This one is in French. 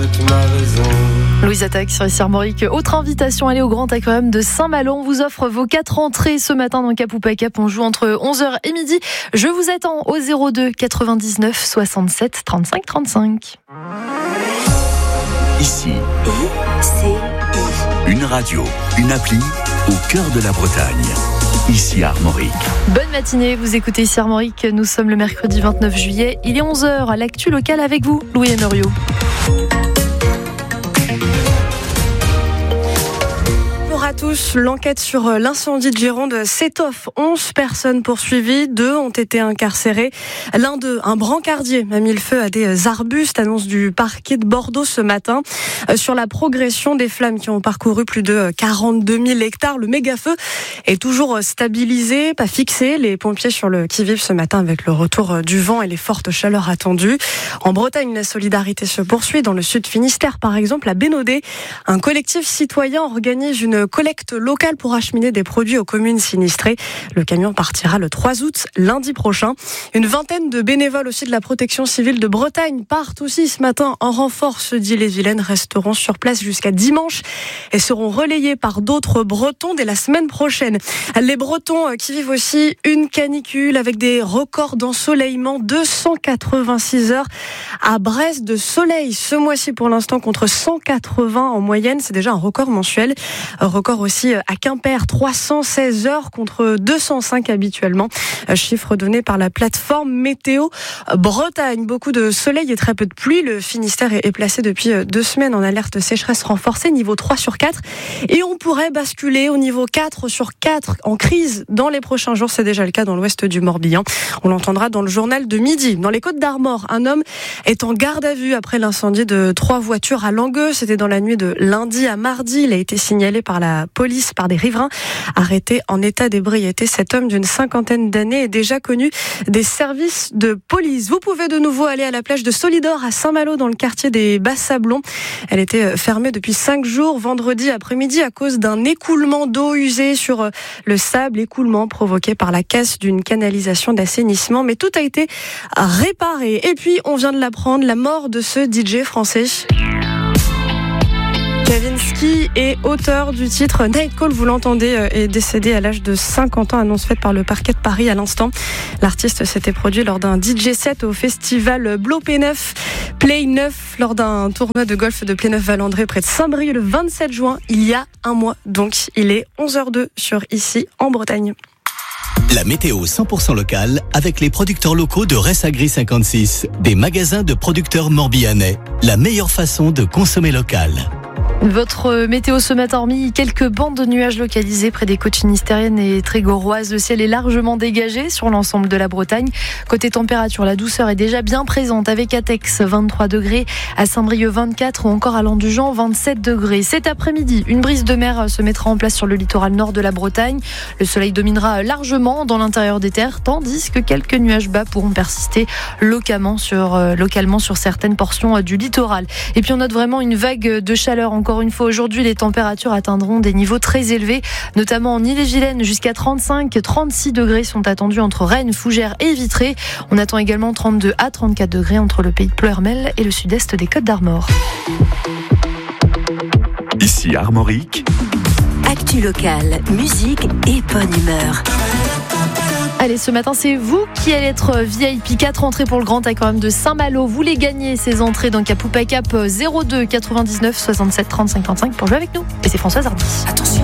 toute ma raison. Louise Attaque sur ici Armorique. Autre invitation, allez au Grand Aquarium de Saint-Malo. On vous offre vos 4 entrées ce matin dans Capoupa Cap. On joue entre 11h et midi. Je vous attends au 02 99 67 35 35. Ici, une radio, une appli au cœur de la Bretagne. Ici Armorique. Bonne matinée, vous écoutez ici Armorique. Nous sommes le mercredi 29 juillet. Il est 11h à l'actu locale avec vous, Louis Honorio. Bonjour à tous. L'enquête sur l'incendie de Gironde s'étoffe. 11 personnes poursuivies, 2 ont été incarcérées. L'un d'eux, un brancardier, a mis le feu à des arbustes, annonce du parquet de Bordeaux ce matin. Sur la progression des flammes qui ont parcouru plus de 42 000 hectares, le méga-feu est toujours stabilisé, pas fixé. Les pompiers sur le qui-vive ce matin avec le retour du vent et les fortes chaleurs attendues. En Bretagne, la solidarité se poursuit. Dans le sud Finistère, par exemple, à Bénodet, un collectif citoyen organise une collecte locale pour acheminer des produits aux communes sinistrées. Le camion partira le 3 août, lundi prochain. Une vingtaine de bénévoles aussi de la protection civile de Bretagne partent aussi ce matin en renfort. Ceux d'Ille-et-Vilaine resteront sur place jusqu'à dimanche et seront relayés par d'autres Bretons dès la semaine prochaine. Les Bretons qui vivent aussi une canicule avec des records d'ensoleillement, 286 heures à Brest de soleil ce mois-ci pour l'instant contre 180 en moyenne. C'est déjà un record mensuel. Record aussi à Quimper, 316 heures contre 205 habituellement. Chiffre donné par la plateforme Météo Bretagne. Beaucoup de soleil et très peu de pluie. Le Finistère est placé depuis 2 semaines en alerte sécheresse renforcée, niveau 3 sur 4. Et on pourrait basculer au niveau 4 sur 4 en crise dans les prochains jours. C'est déjà le cas dans l'ouest du Morbihan. On l'entendra dans le journal de midi. Dans les Côtes-d'Armor, un homme est en garde à vue après l'incendie de 3 voitures à Langueux. C'était dans la nuit de lundi à mardi. Il a été signalé par la police, par des riverains. Arrêté en état d'ébriété, cet homme d'une 50aine d'années est déjà connu des services de police. Vous pouvez de nouveau aller à la plage de Solidor à Saint-Malo dans le quartier des Bas-Sablons. Elle était fermée depuis 5 jours vendredi après-midi à cause d'un écoulement d'eau usée sur le sable, écoulement provoqué par la casse d'une canalisation d'assainissement. Mais tout a été réparé. Et puis, on vient de l'apprendre, la mort de ce DJ français. Kavinsky est auteur du titre Night Call, vous l'entendez, est décédé à l'âge de 50 ans, annonce faite par le parquet de Paris à l'instant. L'artiste s'était produit lors d'un DJ set au festival Blo P9, Play 9, lors d'un tournoi de golf de Pléneuf-Valandré près de Saint-Brieuc le 27 juin, il y a un mois. Donc il est 11h02 sur Ici en Bretagne. La météo 100% locale avec les producteurs locaux de Ressagri 56, des magasins de producteurs morbihanais. La meilleure façon de consommer local. Votre météo ce matin, hormis quelques bandes de nuages localisées près des côtes finistériennes et trégoroises, le ciel est largement dégagé sur l'ensemble de la Bretagne. Côté température, la douceur est déjà bien présente avec Atex 23 degrés, à Saint-Brieuc 24 ou encore à Landujan 27 degrés. Cet après-midi, une brise de mer se mettra en place sur le littoral nord de la Bretagne. Le soleil dominera largement dans l'intérieur des terres, tandis que quelques nuages bas pourront persister localement sur certaines portions du littoral. Et puis on note vraiment une vague de chaleur. Encore une fois, aujourd'hui, les températures atteindront des niveaux très élevés, notamment en Ille-et-Vilaine, jusqu'à 35-36 degrés sont attendus entre Rennes, Fougères et Vitré. On attend également 32 à 34 degrés entre le pays de Ploërmel et le sud-est des Côtes-d'Armor. Ici Armorique. Actu locale, musique et bonne humeur. Allez, ce matin, c'est vous qui allez être VIP. 4 entrées pour le Grand Aquarium de Saint-Malo. Vous les gagnez, ces entrées dans Capoupa Cap 02 99 67 30 55 pour jouer avec nous. Et c'est Françoise Hardy. Attention.